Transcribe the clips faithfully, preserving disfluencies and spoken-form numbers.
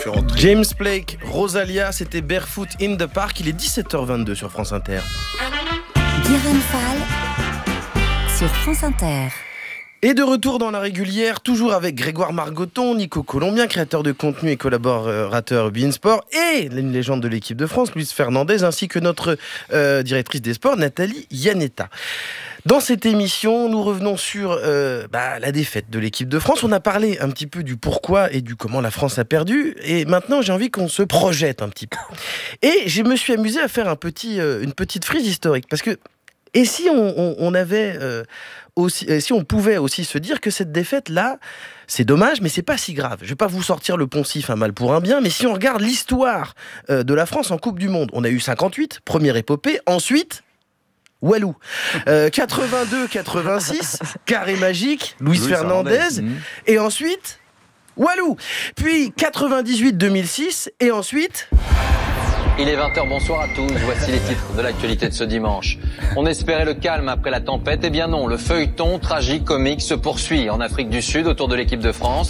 fait rentrer. James Blake, Rosalia, c'était Barefoot in the Park. Il est dix-sept heures vingt-deux sur France Inter. Guérin Fall sur France Inter. Et de retour dans la régulière, toujours avec Grégoire Margoton, Nico Colombien, créateur de contenu et collaborateur beIN Sport, et une légende de l'équipe de France, Luis Fernandez, ainsi que notre euh, directrice des sports, Nathalie Iannetta. Dans cette émission, nous revenons sur euh, bah, la défaite de l'équipe de France. On a parlé un petit peu du pourquoi et du comment la France a perdu. Et maintenant, j'ai envie qu'on se projette un petit peu. Et je me suis amusé à faire un petit, euh, une petite frise historique. Parce que, et si on, on, on avait... Euh, Aussi, si on pouvait aussi se dire que cette défaite-là, c'est dommage, mais c'est pas si grave. Je vais pas vous sortir le poncif, un mal pour un bien, mais si on regarde l'histoire euh, de la France en Coupe du Monde, on a eu cinquante-huit, première épopée, ensuite... Walou. Euh, quatre-vingt-deux quatre-vingt-six, carré magique, Luis, Luis Fernandez, Fernandez. Mmh. Et ensuite, Walou. Puis quatre-vingt-dix-huit deux mille six, et ensuite... Il est vingt heures, bonsoir à tous. Voici les titres de l'actualité de ce dimanche. On espérait le calme après la tempête. Eh bien non, le feuilleton tragique comique se poursuit en Afrique du Sud autour de l'équipe de France.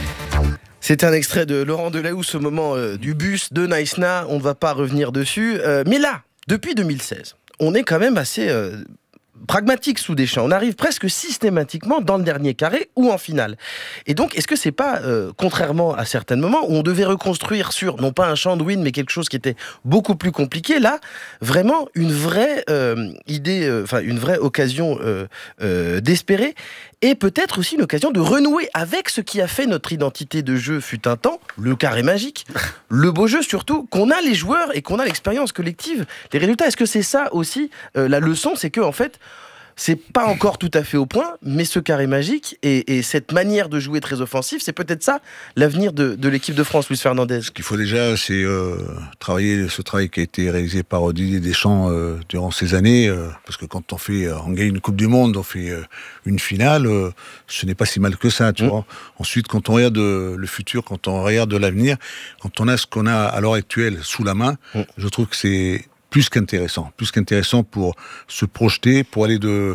C'est un extrait de Laurent Delahousse au moment euh, du bus de Naïsna. On ne va pas revenir dessus. Euh, mais là, depuis deux mille seize, on est quand même assez... Euh, pragmatique sous Deschamps. On arrive presque systématiquement dans le dernier carré ou en finale. Et donc, est-ce que c'est pas, euh, contrairement à certains moments où on devait reconstruire sur, non pas un champ de win, mais quelque chose qui était beaucoup plus compliqué, là, vraiment une vraie euh, idée, enfin euh, une vraie occasion euh, euh, d'espérer, et peut-être aussi une occasion de renouer avec ce qui a fait notre identité de jeu fut un temps, le carré magique, le beau jeu surtout, qu'on a les joueurs et qu'on a l'expérience collective. Les résultats, est-ce que c'est ça aussi euh, la leçon, c'est que en fait, c'est pas encore tout à fait au point, mais ce carré magique et, et cette manière de jouer très offensif, c'est peut-être ça l'avenir de, de l'équipe de France, Luis Fernandez. Ce qu'il faut déjà, c'est euh, travailler ce travail qui a été réalisé par Didier Deschamps euh, durant ces années, euh, parce que quand on fait, euh, on gagne une Coupe du Monde, on fait euh, une finale, euh, ce n'est pas si mal que ça, tu mmh. vois. Ensuite, quand on regarde euh, le futur, quand on regarde l'avenir, quand on a ce qu'on a à l'heure actuelle sous la main, mmh. je trouve que c'est plus qu'intéressant, plus qu'intéressant pour se projeter, pour aller de,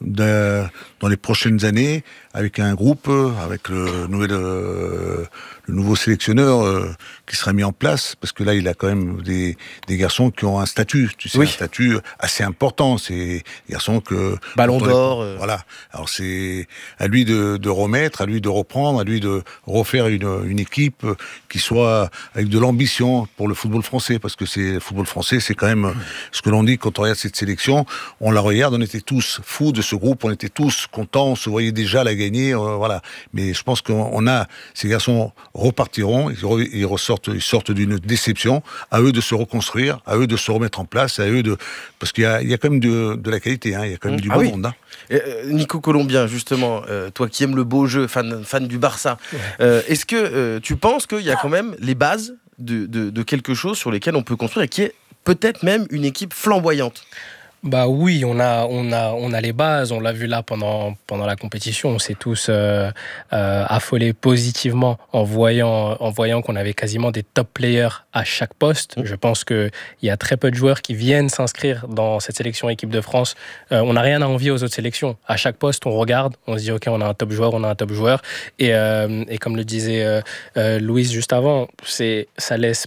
de dans les prochaines années avec un groupe, avec le nouvel, euh, le nouveau sélectionneur euh, qui sera mis en place, parce que là il a quand même des, des garçons qui ont un statut, tu sais, oui. un statut assez important. C'est des garçons que Ballon d'or. Euh... Voilà. Alors c'est à lui de, de remettre, à lui de reprendre, à lui de refaire une, une équipe qui soit avec de l'ambition pour le football français, parce que c'est le football français, c'est quand même ce que l'on dit quand on regarde cette sélection. On la regarde, on était tous fous de ce groupe, on était tous contents, on se voyait déjà la gagner, euh, voilà. Mais je pense qu'on a, ces garçons repartiront, ils, re, ils ressortent, ils sortent d'une déception. À eux de se reconstruire, à eux de se remettre en place, à eux de, parce qu'il y a, il y a quand même de, de la qualité, hein, il y a quand même mmh. du ah bon oui. monde. Hein. Euh, Nico Colombien, justement, euh, toi qui aimes le beau jeu, fan, fan du Barça, ouais. euh, est-ce que euh, tu penses qu'il y a quand même les bases de, de, de quelque chose sur lesquelles on peut construire et qui est peut-être même une équipe flamboyante? Bah oui, on a, on a, on a les bases. On l'a vu là pendant, pendant la compétition. On s'est tous euh, euh, affolés positivement en voyant, en voyant qu'on avait quasiment des top players à chaque poste. Je pense qu'il y a très peu de joueurs qui viennent s'inscrire dans cette sélection équipe de France. Euh, on n'a rien à envier aux autres sélections. À chaque poste, on regarde, on se dit ok, on a un top joueur, on a un top joueur. Et, euh, et comme le disait euh, euh, Louise juste avant, c'est, ça laisse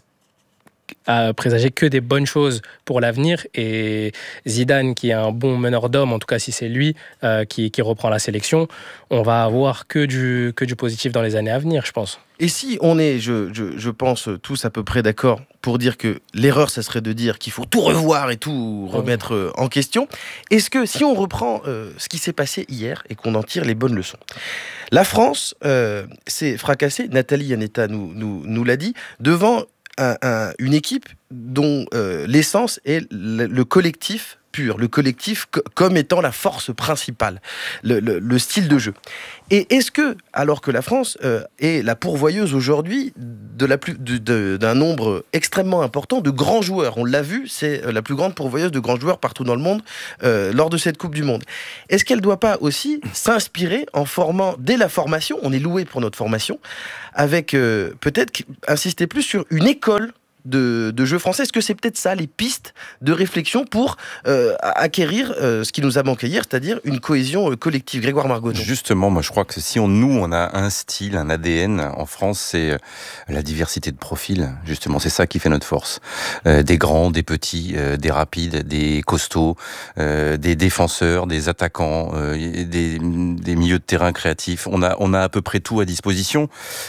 à présager que des bonnes choses pour l'avenir, et Zidane qui est un bon meneur d'hommes, en tout cas si c'est lui euh, qui, qui reprend la sélection, on va avoir que du, que du positif dans les années à venir, je pense. Et si on est, je, je, je pense, tous à peu près d'accord pour dire que l'erreur, ça serait de dire qu'il faut tout revoir et tout remettre euh, en question, est-ce que si on reprend euh, ce qui s'est passé hier et qu'on en tire les bonnes leçons, la France euh, s'est fracassée, Nathalie Iannetta nous, nous, nous l'a dit, devant Un, un, une équipe dont euh, l'essence est le, le collectif pur, le collectif co- comme étant la force principale, le, le, le style de jeu. Et est-ce que, alors que la France euh, est la pourvoyeuse aujourd'hui de la plus, de, de, d'un nombre extrêmement important de grands joueurs, on l'a vu, c'est la plus grande pourvoyeuse de grands joueurs partout dans le monde euh, lors de cette Coupe du Monde, est-ce qu'elle ne doit pas aussi s'inspirer en formant, dès la formation, on est loué pour notre formation, avec euh, peut-être insister plus sur une école de, de jeu français. Est-ce que c'est peut-être ça, les pistes de réflexion pour euh, acquérir euh, ce qui nous a manqué hier, c'est-à-dire une cohésion euh, collective? Grégoire Margoton. Justement, moi je crois que si on, nous on a un style, un A D N en France, c'est la diversité de profils. Justement, c'est ça qui fait notre force. Euh, des grands, des petits, euh, des rapides, des costauds, euh, des défenseurs, des attaquants, euh, des, des milieux de terrain créatifs. On a, on a à peu près tout à disposition.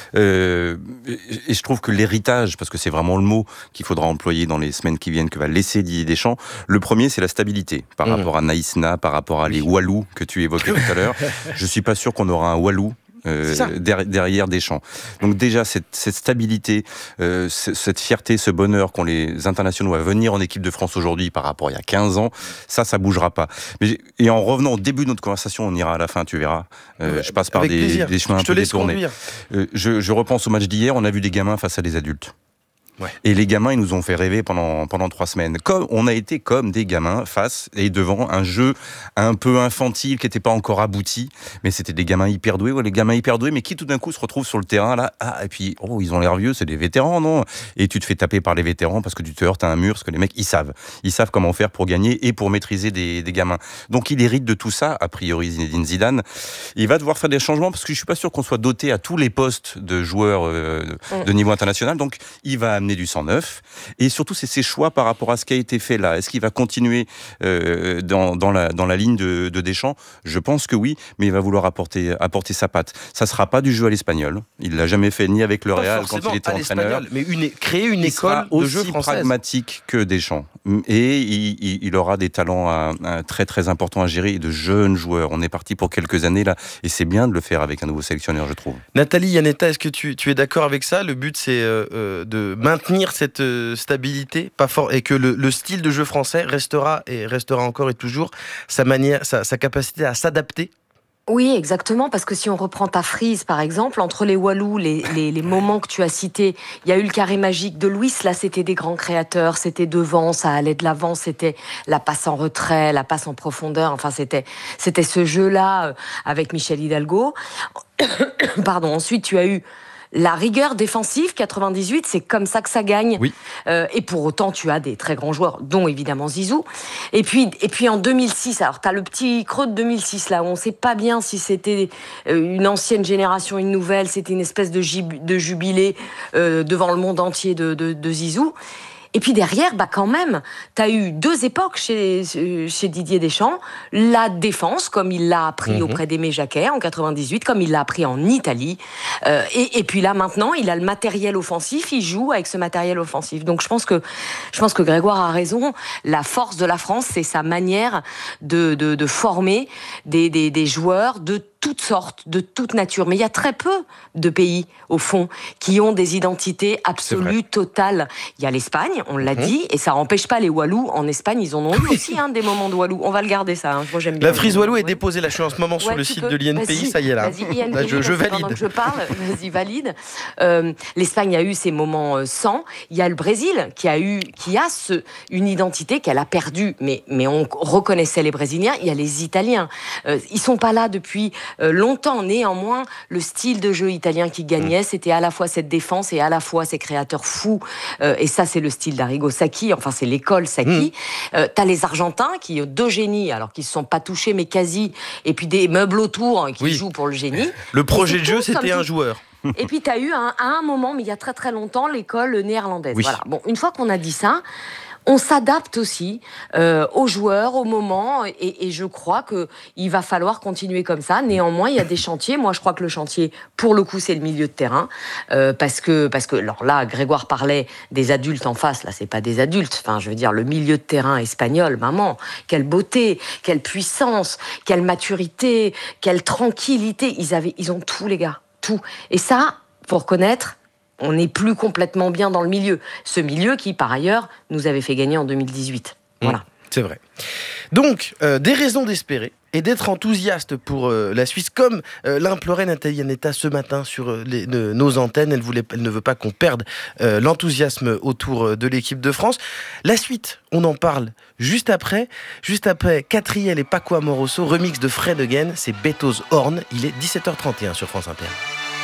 Euh, et je trouve que l'héritage, parce que c'est vraiment le mot qu'il faudra employer dans les semaines qui viennent, que va laisser Didier Deschamps, le premier c'est la stabilité. Par mmh. rapport à Naïsna, par rapport à les Walou que tu évoquais tout à l'heure, je suis pas sûr qu'on aura un Walou Euh, derrière Deschamps. Donc déjà cette, cette stabilité, euh, cette fierté, ce bonheur qu'ont les internationaux à venir en équipe de France aujourd'hui par rapport à il y a quinze ans, ça, ça bougera pas. Mais, et en revenant au début de notre conversation, on ira à la fin, tu verras. Euh, ouais, je passe par des, des chemins je un peu détournés. Euh, je, je repense au match d'hier, on a vu des gamins face à des adultes. Ouais. Et les gamins, ils nous ont fait rêver pendant pendant trois semaines. Comme on a été comme des gamins face et devant un jeu un peu infantile qui n'était pas encore abouti, mais c'était des gamins hyper doués, ouais, les gamins hyper doués, mais qui tout d'un coup se retrouvent sur le terrain là, ah et puis oh ils ont l'air vieux, c'est des vétérans non? Et tu te fais taper par les vétérans parce que tu te heurtes à un mur, parce que les mecs ils savent, ils savent comment faire pour gagner et pour maîtriser des des gamins. Donc il hérite de tout ça a priori Zinedine Zidane. Il va devoir faire des changements parce que je suis pas sûr qu'on soit doté à tous les postes de joueurs euh, de niveau international. Donc il va amener du sang neuf et surtout c'est ses choix par rapport à ce qui a été fait là. Est-ce qu'il va continuer euh, dans, dans, la, dans la ligne de, de Deschamps? Je pense que oui, mais il va vouloir apporter, apporter sa patte. Ça sera pas du jeu à l'espagnol. Il l'a jamais fait ni avec le pas Real quand il était entraîneur. Mais une, créer une il école de jeu française. Pragmatique que Deschamps. Et il, il, il aura des talents à, à très très importants à gérer et de jeunes joueurs. On est parti pour quelques années là et c'est bien de le faire avec un nouveau sélectionneur, je trouve. Nathalie Iannetta, est-ce que tu, tu es d'accord avec ça? Le but c'est euh, de maintenir cette euh, stabilité, pas fort, et que le, le style de jeu français restera et restera encore et toujours sa manière, sa, sa capacité à s'adapter. Oui, exactement, parce que si on reprend ta frise, par exemple, entre les Walou, les, les, les moments que tu as cités, il y a eu le carré magique de Luis, là c'était des grands créateurs, c'était devant, ça allait de l'avant, c'était la passe en retrait, la passe en profondeur, enfin c'était, c'était ce jeu-là euh, avec Michel Hidalgo. Pardon, ensuite tu as eu la rigueur défensive, quatre-vingt-dix-huit, c'est comme ça que ça gagne. Oui. Euh, et pour autant, tu as des très grands joueurs, dont évidemment Zizou. Et puis, et puis en deux mille six, alors tu as le petit creux de deux mille six, là, où on ne sait pas bien si c'était une ancienne génération, une nouvelle, c'était une espèce de, jub- de jubilé euh, devant le monde entier de, de, de Zizou. Et puis derrière, bah quand même, tu as eu deux époques chez, chez Didier Deschamps. La défense, comme il l'a appris mmh. auprès d'Aimé Jacquet en quatre-vingt-dix-huit, comme il l'a appris en Italie. Euh, et, et puis là, maintenant, il a le matériel offensif, il joue avec ce matériel offensif. Donc je pense que, je pense que Grégoire a raison. La force de la France, c'est sa manière de, de, de former des, des, des joueurs de toutes sortes, de toute nature. Mais il y a très peu de pays, au fond, qui ont des identités absolues, totales. Il y a l'Espagne, on l'a mmh. dit, et ça n'empêche pas les Walous. En Espagne, ils en ont eu aussi hein, des moments de Walou. On va le garder, ça. Hein. Moi, j'aime bien. La frise Walou est déposée, là, je suis en ce moment ouais, sur le site peux. de l'I N P I, vas-y, ça y est, là. Vas-y, là je, je valide. Pendant que je parle, vas-y, valide. Euh, L'Espagne a eu ses moments euh, sans. Il y a le Brésil qui a eu, qui a ce, une identité qu'elle a perdue, mais, mais on reconnaissait les Brésiliens. Il y a les Italiens. Euh, ils sont pas là depuis euh, longtemps. Néanmoins, le style de jeu italien qui gagnait, mmh. c'était à la fois cette défense et à la fois ces créateurs fous. Euh, et ça, c'est le style d'Arrigo Sacchi. Enfin, c'est l'école Sacchi. Mmh. Euh, t'as les Argentins qui ont deux génies, alors qu'ils se sont pas touchés, mais quasi. Et puis des meubles autour hein, qui oui. jouent pour le génie. Le projet de jeu, c'était un joueur. Et puis, tu as eu un, à un moment, mais il y a très très longtemps, l'école néerlandaise. Oui. Voilà. Bon, une fois qu'on a dit ça, on s'adapte aussi euh, aux joueurs, au moment, et, et je crois qu'il va falloir continuer comme ça. Néanmoins, il y a des chantiers. Moi, je crois que le chantier, pour le coup, c'est le milieu de terrain. Euh, parce que, parce que alors là, Grégoire parlait des adultes en face. Là, c'est pas des adultes. Enfin, je veux dire, le milieu de terrain espagnol, maman, quelle beauté, quelle puissance, quelle maturité, quelle tranquillité. Ils avaient, ils ont tout, les gars. Tout. Et ça, faut reconnaître, on n'est plus complètement bien dans le milieu. Ce milieu qui, par ailleurs, nous avait fait gagner en deux mille dix-huit. Voilà. Mmh, c'est vrai. Donc, euh, des raisons d'espérer et d'être enthousiaste pour euh, la Suisse, comme euh, l'implorait Nathalie Iannetta ce matin sur euh, les, de, nos antennes. Elle, voulait, elle ne veut pas qu'on perde euh, l'enthousiasme autour de l'équipe de France. La suite, on en parle juste après. Juste après, Catriel et Paco Amoroso, remix de Fred Again, c'est Beto's Horn. Il est dix-sept heures trente et un sur France Inter.